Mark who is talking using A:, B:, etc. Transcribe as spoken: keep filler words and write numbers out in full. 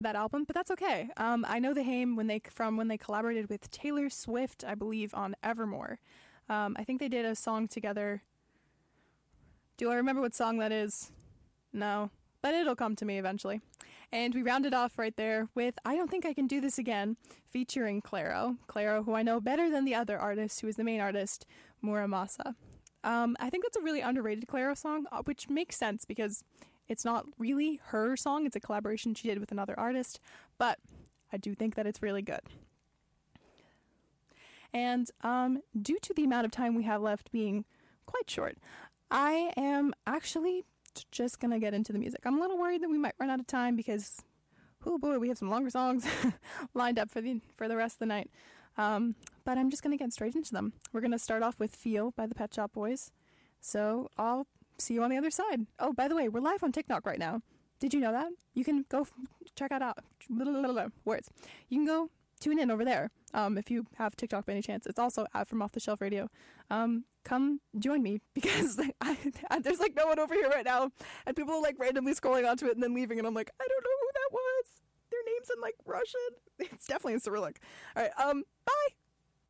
A: that album, but that's okay. Um, I know the Haim when they from when they collaborated with Taylor Swift, I believe, on Evermore. Um, I think they did a song together. Do I remember what song that is? No, but it'll come to me eventually. And we rounded off right there with I Don't Think I Can Do This Again, featuring Clairo. Clairo, who I know better than the other artist, who is the main artist, Muramasa. Um, I think that's a really underrated Clairo song, which makes sense because it's not really her song. It's a collaboration she did with another artist, but I do think that it's really good. And um, due to the amount of time we have left being quite short, I am actually just going to get into the music. I'm a little worried that we might run out of time because, oh boy, we have some longer songs lined up for the for the rest of the night. Um, but I'm just going to get straight into them. We're going to start off with Feel by the Pet Shop Boys. So I'll see you on the other side. Oh, by the way, we're live on TikTok right now. Did you know that? You can go f- check it out. Words. You can go tune in over there um, if you have TikTok by any chance. It's also out from Off the Shelf Radio. Um, come join me because I, I, there's like no one over here right now. And people are like randomly scrolling onto it and then leaving. And I'm like, I don't know who that was. Their name's in like Russian. It's definitely in Cyrillic. All right. Um, bye.